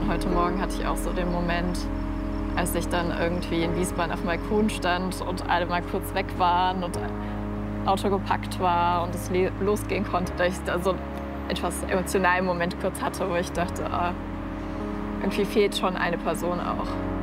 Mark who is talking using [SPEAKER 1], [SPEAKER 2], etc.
[SPEAKER 1] heute Morgen hatte ich auch so den Moment, als ich dann irgendwie in Wiesbaden auf dem Balkon stand und alle mal kurz weg waren und Auto gepackt war und es losgehen konnte, dass ich da so einen etwas emotionalen Moment kurz hatte, wo ich dachte, irgendwie fehlt schon eine Person auch.